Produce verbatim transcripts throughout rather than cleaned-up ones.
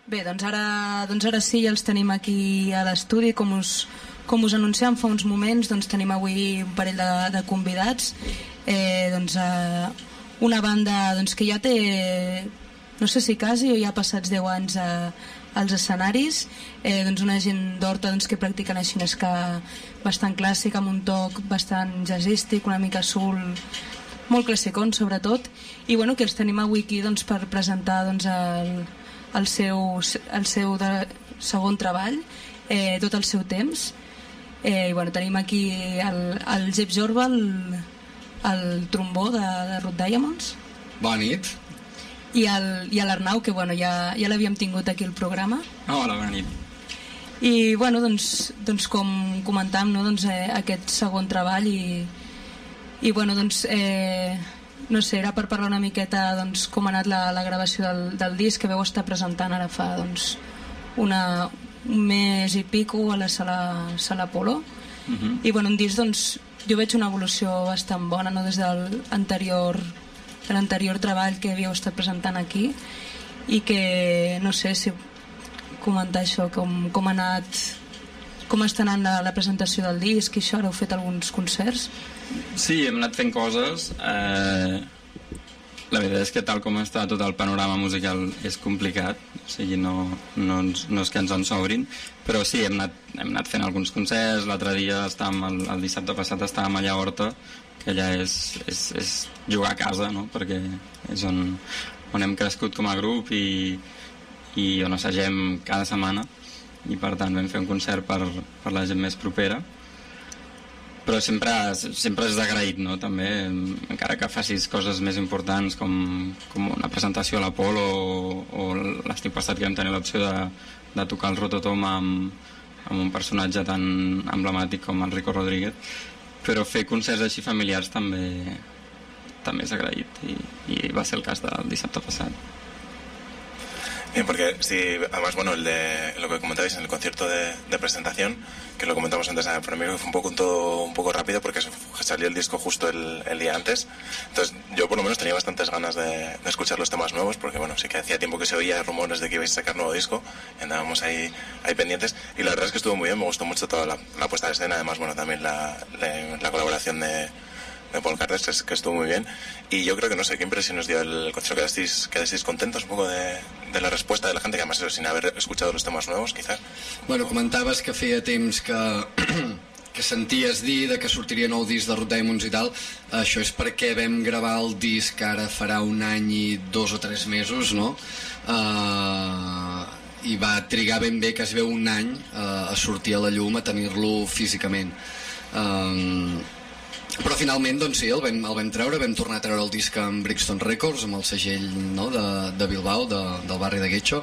Bé, doncs ara, doncs ara sí, ja els tenim aquí a l'estudi. Com us, com us anunciàvem fa uns moments, doncs tenim avui un parell de, de convidats. Eh, doncs, eh, una banda doncs, que ja té, no sé si quasi o ja passats deu anys a, als escenaris. Eh, doncs una gent d'Horta doncs, que practiquen així un ska bastant clàssic, amb un toc bastant jazzístic, una mica soul, molt classicón sobretot. I bueno, que els tenim avui aquí doncs, per presentar doncs, el, el seu, el seu de, segon treball, eh, tot el seu temps. Eh, i bueno, tenim aquí el, el Jep Jorba, el, el trombó de, de Rude Diamonds. Bona nit. I l'Arnau, que bueno, ja, ja l'havíem tingut aquí al programa. Hola, bona nit. I bueno, doncs, doncs com comentàvem, no? Doncs, eh, aquest segon treball i, i bueno, doncs, eh, no sé, era per parlar una miqueta doncs, com ha anat la, la gravació del, del disc que veu estar presentant ara fa doncs, una, un mes i pico a la sala, sala Polo. Uh-huh. I bueno, un disc, doncs, jo veig una evolució bastant bona, no? Des de l'anterior de l'anterior treball que havíeu estat presentant aquí, i que no sé si comentar això, com, com ha anat, com està anant la, la presentació del disc i això. Ara heu fet alguns concerts? Sí, hem anat fent coses. Eh, la veritat és que tal com està tot el panorama musical és complicat, o sigui, no, no, no és que ens en sobrin, però sí, hem anat, hem anat fent alguns concerts. L'altre dia estàvem, el, el dissabte passat estàvem allà a Horta, que allà és, és, és jugar a casa, no? Perquè és on, on hem crescut com a grup i, i on assagem cada setmana, i per tant vam fer un concert per, per la gent més propera, però sempre, sempre és agraït, no? També, encara que facis coses més importants com, com una presentació a l'Apolo o, o l'estiu passat que vam tenir l'opció de, de tocar el Rototom amb, amb un personatge tan emblemàtic com el Rico Rodríguez, però fer concerts així familiars també, també és agraït, i, i va ser el cas del dissabte pasat. Bien, porque sí, además, bueno, el de lo que comentabais en el concierto de, de presentación, que lo comentamos antes, para mí fue un poco un todo un poco rápido porque salió el disco justo el, el día antes. Entonces, yo por lo menos tenía bastantes ganas de, de escuchar los temas nuevos, porque bueno, sí que hacía tiempo que se oía rumores de que ibais a sacar nuevo disco, y andábamos ahí, ahí pendientes, y la verdad es que estuvo muy bien, me gustó mucho toda la, la puesta de escena, además, bueno, también la, la, la colaboración de de Paul Carter, que, que estuvo muy bien, y yo creo que no sé qué impresión os dio el concierto. ¿Quedasteis, quedasteis contentos un poco de, de la respuesta de la gente, que además eso, sin haber escuchado los temas nuevos, quizás? Bueno, comentaves que feia temps que que senties dir de que sortiria nou disc de Rude Diamonds i tal. Això és perquè vam gravar el disc ara farà un any i dos o tres mesos, no? Uh, i va trigar ben bé quasi bé un any uh, a sortir a la llum, a tenir-lo físicament. Uh, però finalment doncs sí, el vam, el vam treure, vam tornar a treure el disc amb Brixton Records, amb el segell, no, de, de Bilbao, de, del barri de Getxo,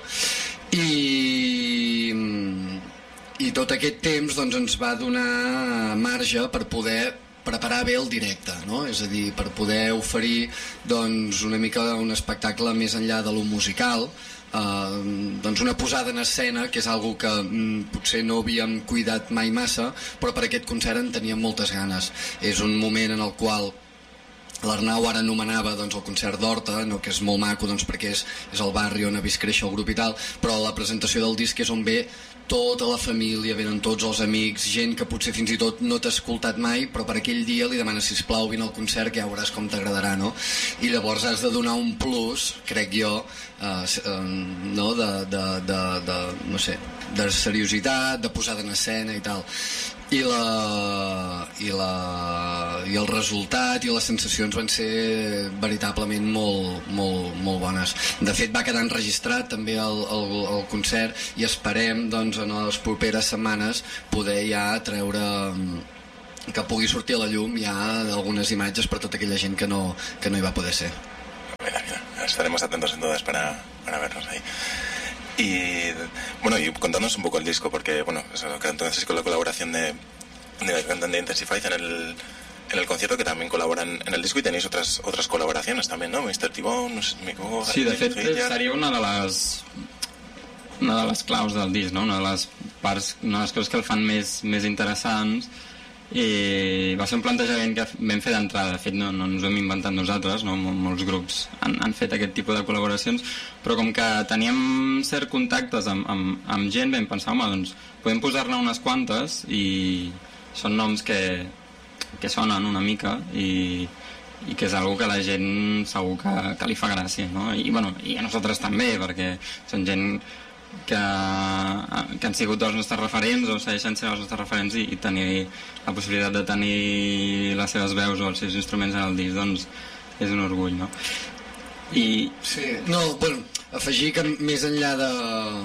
i, i tot aquest temps doncs, ens va donar marge per poder preparar bé el directe, no? És a dir, per poder oferir doncs, una mica un espectacle més enllà de lo musical, Uh, doncs una posada en escena, que és algo que mm, potser no havíem cuidat mai massa, però per aquest concert en teníem moltes ganes. És un moment en el qual l'Arnau ara anomenava doncs, el concert d'Horta, no? Que és molt maco doncs, perquè és, és el barri on ha vist créixer el grup i tal, però la presentació del disc és on ve tota la família, venen tots els amics, gent que potser fins i tot no t'ha escoltat mai, però per aquell dia li demanes sisplau vine al concert, que ja veuràs com t'agradarà, no? I llavors has de donar un plus, crec jo, eh, eh, no? de, de, de, de, no sé, de seriositat, de posada en escena i tal. I, la, i, la, i el resultat i les sensacions van ser veritablement molt, molt, molt bones. De fet va quedar enregistrat també el, el, el concert, i esperem doncs, en les properes setmanes poder ja treure, que pugui sortir a la llum ja algunes imatges per tota aquella gent que no, que no hi va poder ser. Mira, mira. Estaremos atentos entonces para, para vernos ahí. Y bueno, y contanos un poco el disco, porque bueno, eso, entonces con la colaboración de de, de Intensified en el en el concierto, que también colaboran en el disco, y tenéis otras otras colaboraciones también, ¿no? mister T-Bone, no sé, mi equivoco. Sí, de fet seria una de les una de les claus del disc, no? Una de les parts, una de les coses que el fan més, més interessants, i va ser un plantejament que vam fer d'entrada. De fet, no, no ens ho hem inventat nosaltres, no? Mol, molts grups han, han fet aquest tipus de col·laboracions, però com que teníem cert contactes amb, amb, amb gent, vam pensar, home, doncs podem posar-ne unes quantes, i són noms que, que sonen una mica, i, i que és algo que la gent segur que, que li fa gràcia, no? I, bueno, i a nosaltres també, perquè són gent que, que han sigut els nostres referents o segueixen sent els nostres referents, i, i tenir la possibilitat de tenir les seves veus o els seus instruments en el disc, doncs és un orgull, no? I... Sí, no, bueno, afegir que més enllà de...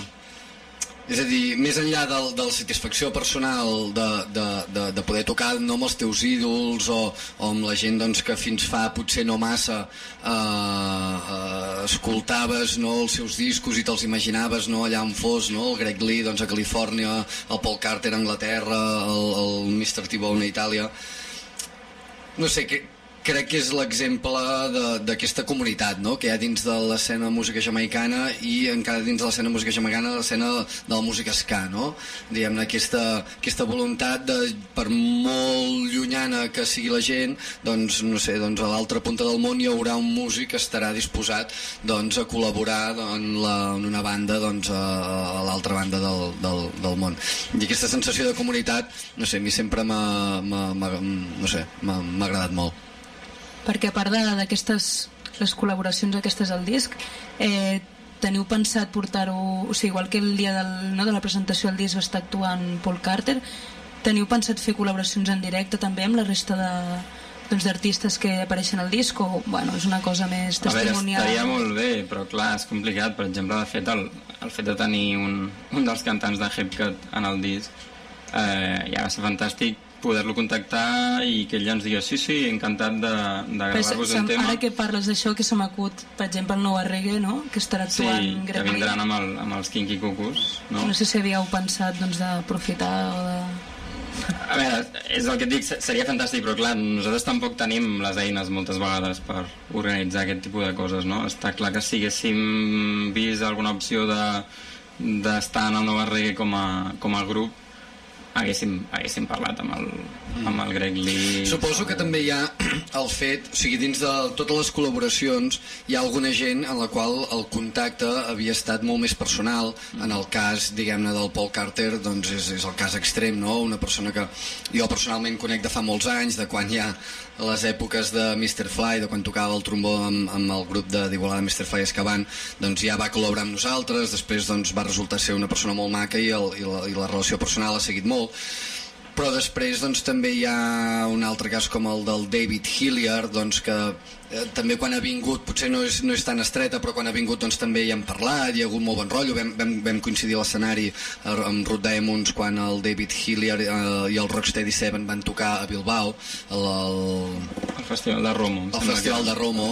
És a dir, més enllà de, de la satisfacció personal de, de, de, de poder tocar, no, amb els teus ídols o, o amb la gent, doncs, que fins fa potser no massa eh, eh, escoltaves, no, els seus discos i te'ls imaginaves, no, allà on fos, no, el Greg Lee, doncs, a Califòrnia, el Paul Carter a Anglaterra, el, el mister T-Bone a Itàlia. No sé, que crec que és l'exemple d'aquesta comunitat, no?, que hi ha dins de l'escena música jamaicana, i encara dins de l'escena música jamaicana l'escena de la música ska, no? Diguem-ne, aquesta, aquesta voluntat de, per molt llunyana que sigui la gent, doncs, no sé, doncs a l'altra punta del món hi haurà un músic que estarà disposat, doncs, a col·laborar en, la, en una banda, doncs, a, a l'altra banda del, del, del món. I aquesta sensació de comunitat, no sé, a mi sempre m'ha, m'ha, m'ha, no sé, m'ha, m'ha agradat molt. Perquè a part d'aquestes, les col·laboracions aquestes al disc, eh, teniu pensat portar-ho, o sigui, igual que el dia del, no, de la presentació del disc va estar actuant Paul Carter, teniu pensat fer col·laboracions en directe també amb la resta de, doncs, d'artistes que apareixen al disc, o bueno, és una cosa més testimonial? A veure, estaria molt bé, però clar, és complicat. Per exemple, de fet, el, el fet de tenir un, un dels cantants de Hepcat en el disc, eh, ja va ser fantàstic poder-lo contactar i que ell ens digui sí, sí, encantat de, de gravar-vos un tema. Ara que parles d'això, que se m'acut, per exemple, el Nova Reggae, no?, que estarà actuant sí, Greg Lee. Que vindran amb, el, amb els Kinky Cuckoos, no? No sé si havíeu pensat, doncs, d'aprofitar o de... A veure, és el que et dic, seria fantàstic, però clar, nosaltres tampoc tenim les eines moltes vegades per organitzar aquest tipus de coses, no? Està clar que si haguéssim vist alguna opció de d'estar en el Nova Reggae com a, com a grup, haguéssim, haguéssim parlat amb el, amb el Greg Lee. Suposo que també hi ha el fet, o sigui, dins de totes les col·laboracions hi ha alguna gent en la qual el contacte havia estat molt més personal. En el cas, diguem-ne, del Paul Carter, doncs és, és el cas extrem, no? Una persona que jo personalment conec de fa molts anys, de quan hi ha les èpoques de mister Fly, de quan tocava el trombó amb, amb el grup de d'Igualada mister Fly Escabant, doncs ja va col·laborar amb nosaltres, després doncs va resultar ser una persona molt maca, i, el, i, la, i la relació personal ha seguit molt. Però després doncs també hi ha un altre cas com el del David Hilliard, doncs que eh, també quan ha vingut, potser no és, no és tan estreta, però quan ha vingut doncs també hi hem parlat, hi ha hagut molt bon rotllo, vam, vam, vam coincidir a l'escenari amb Ruth Diamonds quan el David Hilliard eh, i el Rocksteady Seven van tocar a Bilbao, el, el, el Festival de Romo. El Festival de Romo.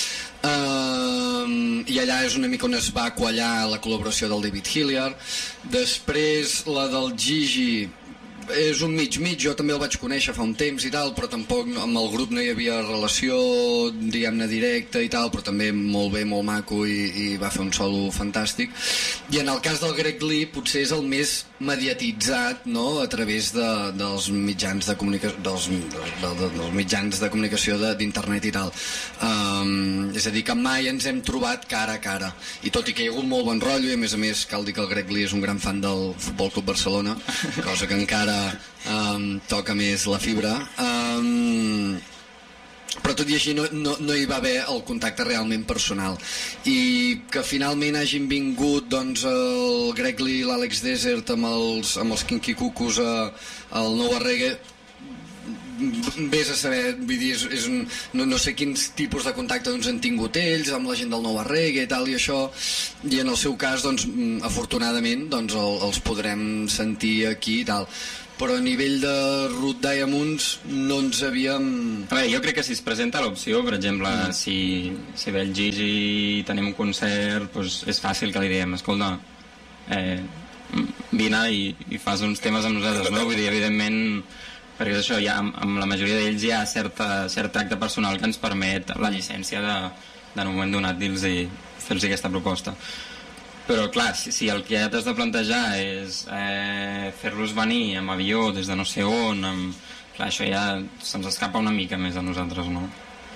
Uh, i allà és una mica on es va quallar la col·laboració del David Hilliard. Després la del Gigi és un mig-mig, jo també el vaig conèixer fa un temps i tal, però tampoc amb el grup no hi havia relació, diguem-ne, directa i tal, però també molt bé, molt maco, i, i va fer un solo fantàstic. I en el cas del Greg Lee potser és el més mediatitzat, no?, a través de, dels mitjans de comunicació, dels, de, de, dels mitjans de comunicació d'internet i tal. Um, és a dir, que mai ens hem trobat cara a cara, i tot i que hi ha hagut molt bon rotllo, i a més a més cal dir que el Greg Lee és un gran fan del Futbol Club Barcelona, cosa que encara um, toca més la fibra, um, però tot i així no, no, no hi va haver el contacte realment personal. I que finalment hagin vingut, doncs, el Greg Lee i l'Àlex Desert amb els, amb els Kinky Cuckoos al Nova Reggae, vés a saber, vull dir, és, és un, no, no sé quins tipus de contacte doncs, han tingut ells amb la gent del Nova Reggae i tal, i això, i en el seu cas doncs, afortunadament doncs, el, els podrem sentir aquí i tal, però a nivell de Ruth Diamonds no ens havíem... A veure, jo crec que si es presenta l'opció, per exemple, mm. si, si ve el Gigi i tenim un concert, doncs és fàcil que li diguem, escolta, eh, vine i, i fas uns temes amb nosaltres, no? Vull dir, evidentment, perquè és això, ja, amb, amb la majoria d'ells hi ha certa, cert tracte personal que ens permet la llicència de, de en un moment donat dir-los i fer-los aquesta proposta. Però clar, si, si el que ja t'has de plantejar és eh, fer-los venir amb avió des de no sé on, amb clar, això ja se'ns escapa una mica més a nosaltres, no?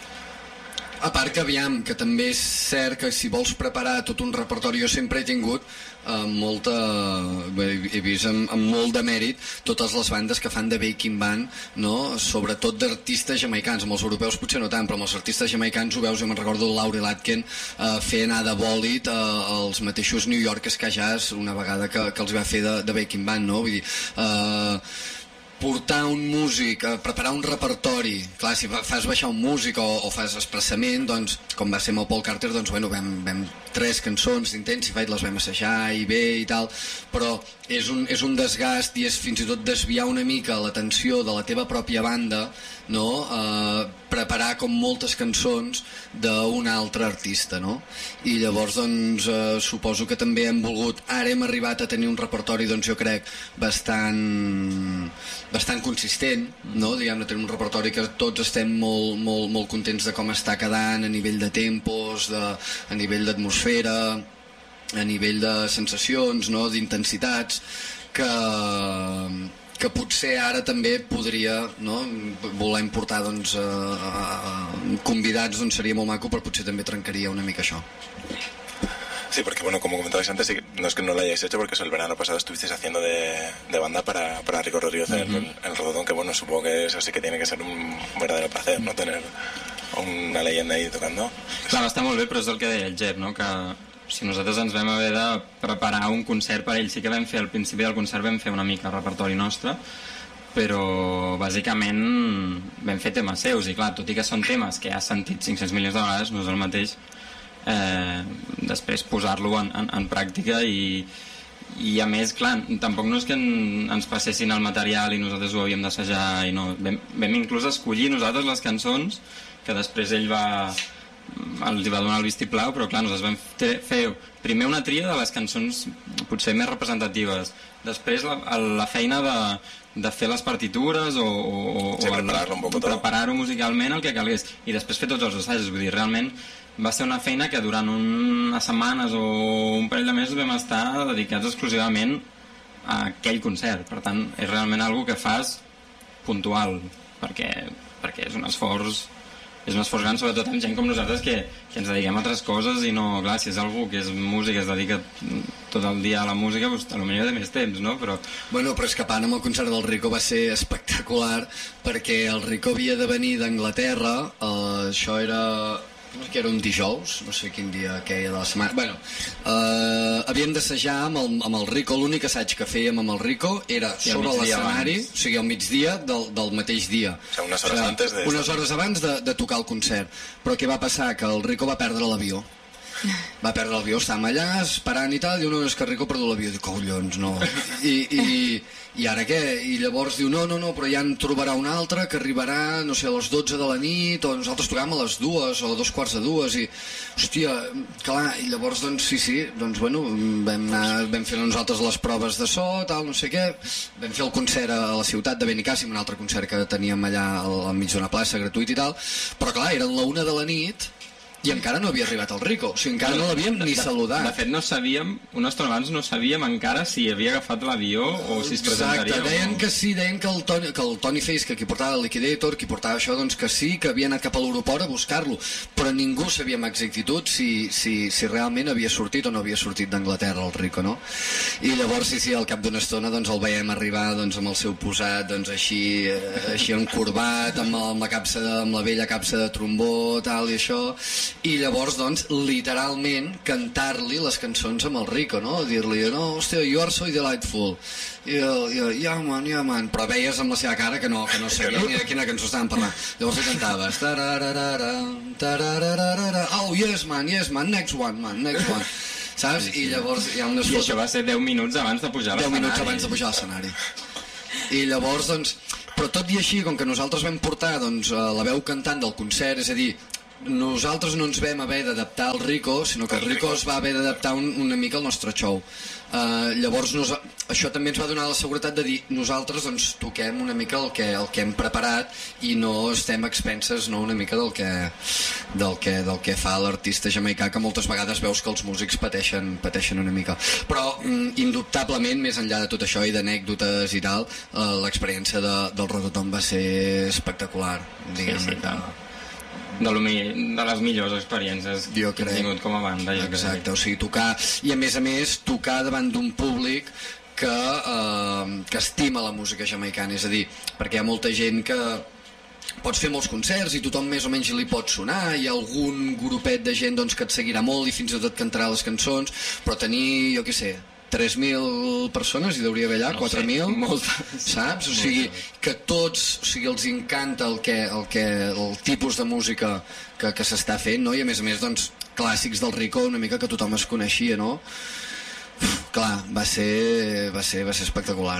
A part que, aviam, que també és cert que si vols preparar tot un repertori, jo sempre he tingut eh, molta... Bé, he vist amb, amb molt de mèrit totes les bandes que fan de backing band, no? Sobretot d'artistes jamaicans. Amb els europeus potser no tant, però amb els artistes jamaicans ho veus. Jo me'n recordo Laurel Atkin eh, fer anar de bòlit eh, els mateixos New York Ska Jazz una vegada que, que els va fer de, de backing band, no? Vull dir... Eh, portar un músic, a preparar un repertori, clar, si fas baixar un músic o, o fas expressament, doncs, com va ser amb el Paul Carter, doncs, bueno, vam, vam tres cançons d'Intensify, les vam assajar i bé i tal, però és un, és un desgast i és fins i tot desviar una mica l'atenció de la teva pròpia banda, no? Eh, preparar com moltes cançons d'un altre artista, no? I llavors, doncs, eh, suposo que també hem volgut, ara hem arribat a tenir un repertori, doncs jo crec, bastant bastant consistent, no? Diguem-ne, tenim un repertori que tots estem molt, molt, molt contents de com està quedant a nivell de tempos, de, a nivell d'atmosfera, a nivell de sensacions, no? D'intensitats, que, que potser ara també podria, no? Voler importar, doncs, a, a, a convidats, doncs seria molt maco, però potser també trencaria una mica això. Sí, porque bueno, como comentabais antes, sí, no es que no lo hayáis hecho, porque eso, el verano pasado estuvisteis haciendo de, de banda para, para Rico Rodríguez uh-huh. en, en el Rododón, que bueno, supongo que eso sí que tiene que ser un verdadero placer, ¿no? Tener una leyenda ahí tocando. Clar, està molt bé, però és el que deia el Jep, no? Que si nosaltres ens vam haver de preparar un concert per ell, sí que vam fer, al principi del concert vam fer una mica repertori nostre, però bàsicament vam fer temes seus, i clar, tot i que són temes que has sentit cinc-cents milions de vegades, no és el mateix Eh, després posar-lo en, en, en pràctica i, i a més, clar, tampoc no és que en, ens passessin el material i nosaltres ho havíem d'assajar i no, vam, vam inclús escollir nosaltres les cançons que després ell va els va donar el vistiplau, però clar, nosaltres vam fer primer una tria de les cançons potser més representatives, després la, la feina de, de fer les partitures o, o, sí, o preparar-ho un poc preparar-ho musicalment el que calgués, i després fer tots els assajos, vull dir, realment va ser una feina que durant unes setmanes o un parell de mesos vam estar dedicats exclusivament a aquell concert. Per tant, és realment algo que fas puntual, perquè, perquè és un esforç és un esforç gran, sobretot amb gent com nosaltres que, que ens dediquem a altres coses i no, clar, si és algú que és músic, es dedica tot el dia a la música, doncs potser té més temps, no? Però... Bueno, però escapant amb el concert del Rico va ser espectacular, perquè el Rico havia de venir d'Anglaterra, eh, això era... que era un dijous, no sé quin dia que era de la setmana, bueno, eh, havíem d'assajar amb, el, amb el Rico, l'únic assaig que fèiem amb el Rico era sí, sobre l'escenari, o sigui, al migdia del, del mateix dia, o sigui, unes hores, o sigui, antes de... unes hores abans de, de tocar el concert, però què va passar? Que el Rico va perdre l'avió, va perdre l'avió, estàvem allà esperant i tal, diu, no, és que el Rico ha perdut l'avió, diu, collons, no, i, i, i ara què? I llavors diu, no, no, no, però ja en trobarà un altre que arribarà, no sé, a les dotze de la nit, o nosaltres tocàvem a les dues, o a dos quarts de dues, i, hòstia, clar, i llavors, doncs, sí, sí, doncs, bueno, vam, anar, vam fer nosaltres les proves de so, tal, no sé què, vam fer el concert a la ciutat de Benicàssim, un altre concert que teníem allà al, al mig d'una plaça, gratuït i tal, però clar, eren la una de la nit, i encara no havia arribat el Rico, o sigui, encara no l'havíem ni saludat. De fet, no sabíem, una estona abans no sabíem encara si havia agafat l'avió o si es presentaria. Exacte, deien que sí, deien que el Tony, que el Tony Face, que qui portava el Liquidator, qui portava això, doncs que sí, que havia anat cap a l'aeroport a buscar-lo, però ningú sabia amb exactitud si, si, si realment havia sortit o no havia sortit d'Anglaterra el Rico, no? I llavors, sí, sí, al cap d'una estona doncs el veiem arribar doncs, amb el seu posat doncs, així, així encorbat, amb, amb, la capsa de, amb la vella capsa de trombó, tal i això, i llavors, doncs, literalment cantar-li les cançons amb el Rico, no? Dir-li, no, hòstia, you are so delightful. I jo, jo, yeah man, yeah man, però veies amb la seva cara que no, que no sabia ni de quina cançó estàvem parlant. Llavors li cantaves, tarararara, tarararara, oh yes man, yes man, next one man, next one. Saps? I llavors hi ha unes fotos... I això va ser deu minuts abans de pujar a l'escenari. deu minuts abans de pujar a l'escenari. I llavors, doncs, però tot i així, com que nosaltres vam portar doncs, la veu cantant del concert, és a dir, nosaltres no ens vam haver d'adaptar al Rico, sinó que el Rico es va haver d'adaptar un, una mica al nostre show. Uh, llavors nos, això també ens va donar la seguretat de dir nosaltres doncs toquem una mica el que, el que hem preparat i no estem expenses, no, una mica del que, del que, del que fa l'artista jamaicà, que moltes vegades veus que els músics pateixen, pateixen una mica, però mm, indubtablement, més enllà de tot això i d'anècdotes i tal, uh, l'experiència de, del Rototom va ser espectacular, diguem, sí, sí, que... de, lo mi, de les millors experiències que hem tingut com a banda. Exacte, crec. O sigui, tocar, i a més a més tocar davant d'un públic que, eh, que estima la música jamaicana, és a dir, perquè hi ha molta gent que pots fer molts concerts i tothom més o menys li pot sonar, hi ha algun grupet de gent doncs, que et seguirà molt i fins i tot cantarà les cançons, però tenir, jo què sé, tres mil persones hi deuria haver allà, no quatre mil, saps? O sigui, que tots, o sigui, els encanta el, que, el, que, el tipus de música que, que s'està fent, no? I a més a més, doncs, clàssics del Rico, una mica que tothom es coneixia, no? Uf, clar, va ser, va ser, va ser espectacular.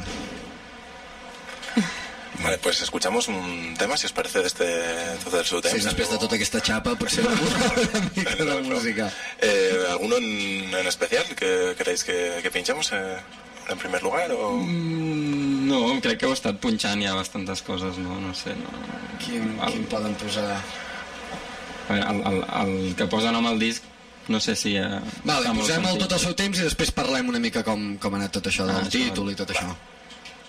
Vale, pues escuchamos un tema, si os parece, de este todo el Sud. Sí, després de tota aquesta xapa, potser una mica de música. Eh, ¿Alguno en, en especial que queréis que, que pinchemos eh, en primer lugar? O... Mm, no, crec que heu estat punxant ja bastantes coses, no? No sé, no... Quin, el, quin poden posar? A veure, el, el, el que posa nom al disc, no sé si... Eh, vale, posem el tot el seu temps i després parlem una mica com, com ha anat tot això del ah, títol i tot això. Va.